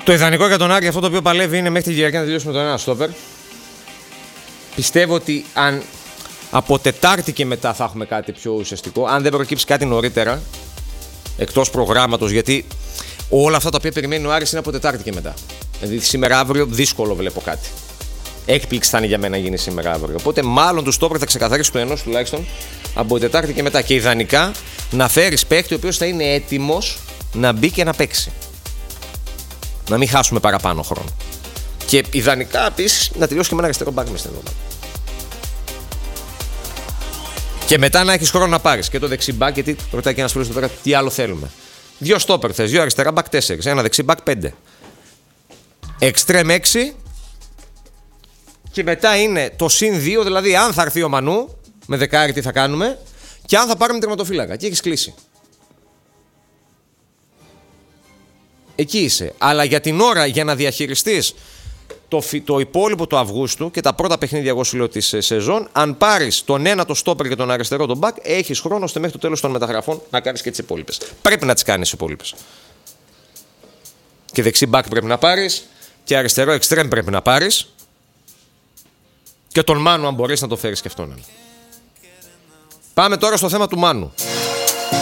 Το ιδανικό για τον Άρη, αυτό το οποίο παλεύει, είναι μέχρι τη Κυριακή να τελειώσουμε τον ένα στόπερ. Πιστεύω ότι αν από Τετάρτη και μετά θα έχουμε κάτι πιο ουσιαστικό, αν δεν προκύψει κάτι νωρίτερα, εκτός προγράμματος, γιατί όλα αυτά τα οποία περιμένει ο Άρης είναι από Τετάρτη και μετά. Δηλαδή σήμερα αύριο δύσκολο βλέπω κάτι. Έκπληξη θα είναι για μένα να γίνει σήμερα αύριο. Οπότε μάλλον του στόπερ θα ξεκαθαρίσει το ενός τουλάχιστον από Τετάρτη και μετά. Και ιδανικά να φέρεις παίκτη ο οποίος θα είναι έτοιμος να μπει και να παίξει. Να μην χάσουμε παραπάνω χρόνο. Και ιδανικά επίσης να τελειώσει και με ένα αριστερό μπακ μες στην εβδομάδα. Και μετά να έχεις χρόνο να πάρεις και το δεξί μπακ, γιατί ρωτάει και ένας φίλος εδώ πέρα τι άλλο θέλουμε. 2 στόπερ θες, 2 αριστερά μπακ 4, ένα δεξί μπακ 5. Εξτρέμ 6. Και μετά είναι το συν 2, δηλαδή αν θα έρθει ο Μανού με δεκάρι τι θα κάνουμε και αν θα πάρουμε τερματοφύλακα. Και έχεις κλείσει. Εκεί είσαι. Αλλά για την ώρα, για να διαχειριστείς το υπόλοιπο του Αυγούστου και τα πρώτα παιχνίδια, εγώ σου λέω, της σεζόν, αν πάρεις τον ένα το στόπερ και τον αριστερό τον μπακ, έχεις χρόνο ώστε μέχρι το τέλος των μεταγραφών να κάνεις και τις υπόλοιπες. Πρέπει να τις κάνεις τις υπόλοιπες. Και δεξί μπακ πρέπει να πάρεις και αριστερό εξτρέμ πρέπει να πάρεις. Και τον Μάνου, αν μπορείς να το φέρεις και αυτόν. Πάμε τώρα στο θέμα του Μάνου.